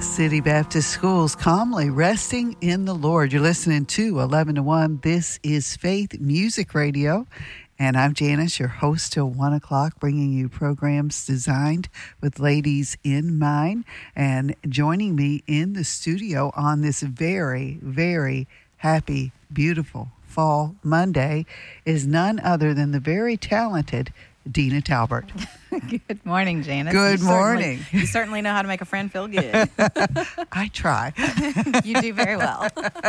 City Baptist Schools, calmly resting in the Lord. You're listening to 11 to 1. This is Faith Music Radio. And I'm Janice, your host till 1 o'clock, bringing you programs designed with ladies in mind. And joining me in the studio on this very, very happy, beautiful fall Monday is none other than the very talented Dina Talbert. Good morning, Janice. Good morning. You certainly know how to make a friend feel good. I try. You do very well.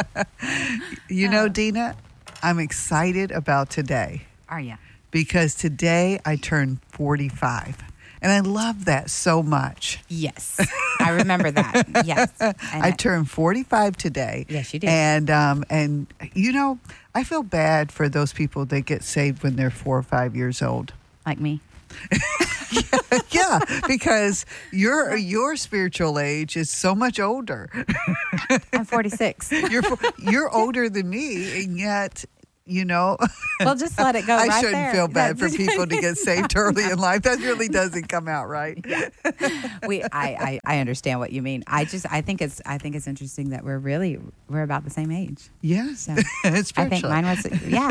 You know, Dina, I'm excited about today. Are you? Because today I turned 45. And I love that so much. Yes. I remember that. Yes. And I turned 45 today. Yes, you did. And you know, I feel bad for those people that get saved when they're 4 or 5 years old. Like me. Yeah, because your spiritual age is so much older. I'm 46. You're older than me, and yet, you know. Well, just let it go. I right shouldn't there. feel bad for people to get saved early in life. That really doesn't come out right. Yeah. I understand what you mean. I think it's interesting that we're about the same age. Yes, So, it's I think mine was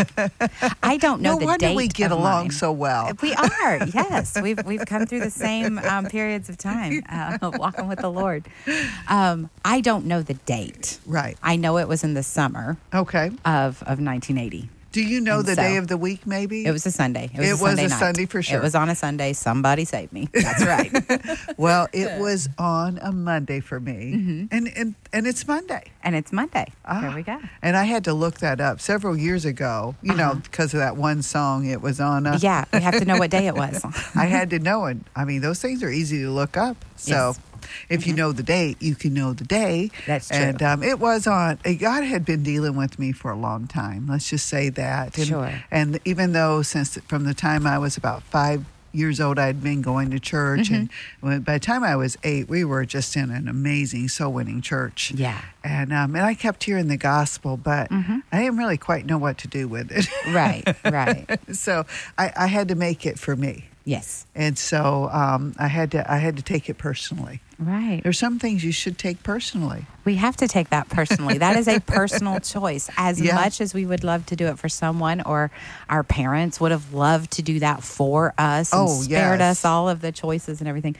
I don't know the date. No wonder we get of along mine. so well. We are, yes. We've come through the same periods of time, walking with the Lord. I don't know the date. Right. I know it was in the summer Okay. of 1980. Do you know And the so- day of the week, maybe? It was a Sunday. It was Sunday a night. Sunday for sure. It was on a Sunday. Somebody saved me. That's right. Well, it was on a Monday for me. And it's Monday. And it's Monday. Ah. There we go. And I had to look that up several years ago, you know, because of that one song it was on. Yeah, we have to know what day it was. I had to know it. I mean, those things are easy to look up. So Yes. if you know the date, you can know the day. That's true. And it was on, God had been dealing with me for a long time. Let's just say that. And, Sure. And even though from the time I was about 5 years old, I'd been going to church. And by the time I was 8, we were just in an amazing soul-winning church. Yeah. And I kept hearing the gospel, but I didn't really quite know what to do with it. Right. So I had to make it for me. Yes. And so I had to take it personally. Right. There's some things you should take personally. We have to take that personally. That is a personal choice. As Yeah. much as we would love to do it for someone, or our parents would have loved to do that for us and spared yes. us all of the choices and everything,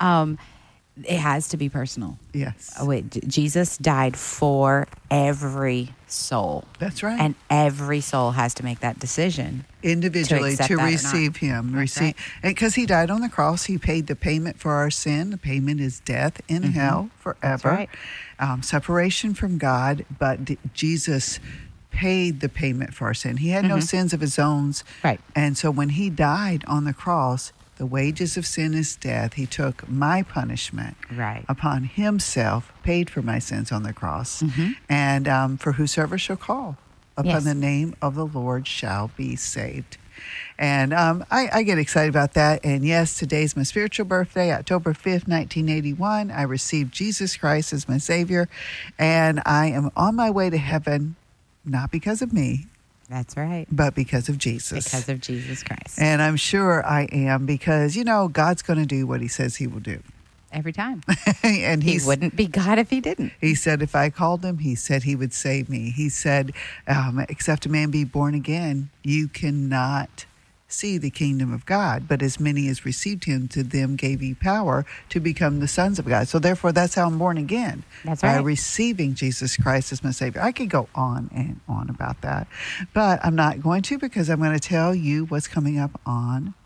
it has to be personal. Yes. Jesus died for every soul. That's right. And every soul has to make that decision. Individually accept to that or receive not. him. That's right. Because he died on the cross. He paid the payment for our sin. The payment is death in hell forever. right. Separation from God. But Jesus paid the payment for our sin. He had no sins of his own. Right. And so when he died on the cross, the wages of sin is death. He took my punishment Right. upon himself, paid for my sins on the cross. And for whosoever shall call upon Yes. the name of the Lord shall be saved. And I get excited about that. And yes, today's my spiritual birthday, October 5th, 1981. I received Jesus Christ as my Savior. And I am on my way to heaven, not because of me, That's right. but because of Jesus. Because of Jesus Christ. And I'm sure I am because, you know, God's going to do what he says he will do. Every time. And He wouldn't be God if he didn't. He said, if I called him, he said he would save me. He said, except a man be born again, you cannot see the kingdom of God. But as many as received him, to them gave he power to become the sons of God. So therefore, that's how I'm born again. That's by right. receiving Jesus Christ as my Savior. I could go on and on about that, but I'm not going to, because I'm going to tell you what's coming up on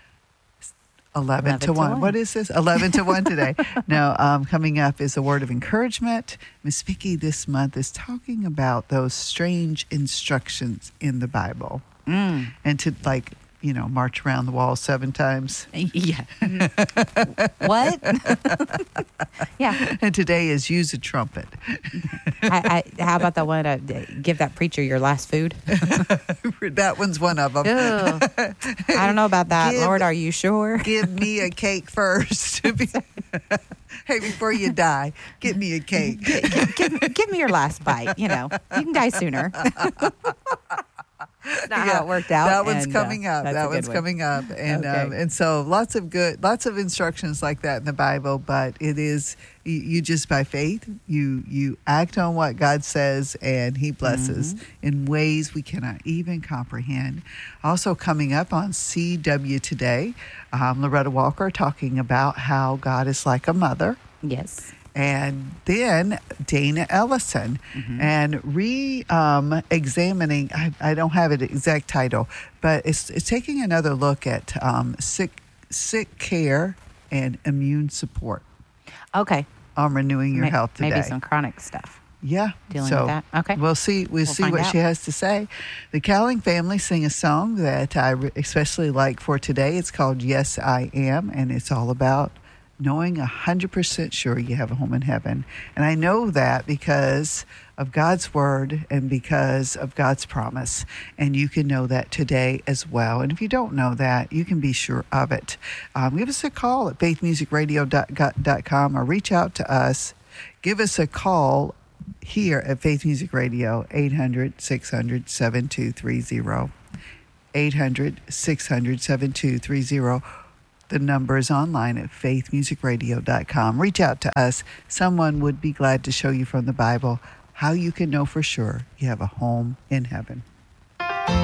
11 to 1. What is this? 11 to 1 today. Now, coming up is a word of encouragement. Miss Vicki this month is talking about those strange instructions in the Bible. And to, like, you know, march around the wall 7 times. Yeah. What? Yeah. And today is use a trumpet. How about that one? Give that preacher your last food. That one's one of them. Ew. I don't know about that. Lord, are you sure? Give me a cake first. Hey, before you die, give me a cake. Give me your last bite. You know, you can die sooner. That's not how it worked out. That one's coming up. That one's coming up. And Okay. and so lots of instructions like that in the Bible, but it is you just by faith, you act on what God says and he blesses in ways we cannot even comprehend. Also coming up on CW today, Loretta Walker talking about how God is like a mother. Yes. And then Dana Ellison and examining, I don't have an exact title, but it's taking another look at sick care and immune support Okay. on renewing your health today. Maybe some chronic stuff. Yeah. Dealing with that. Okay. We'll see find what out. she has to say. The Cowling family sing a song that I especially like for today. It's called Yes, I Am, and it's all about knowing 100% sure you have a home in heaven. And I know that because of God's word and because of God's promise. And you can know that today as well. And if you don't know that, you can be sure of it. Give us a call at faithmusicradio.com or reach out to us. Give us a call here at Faith Music Radio, 800-600-7230. 800-600-7230. The number is online at faithmusicradio.com. Reach out to us. Someone would be glad to show you from the Bible how you can know for sure you have a home in heaven.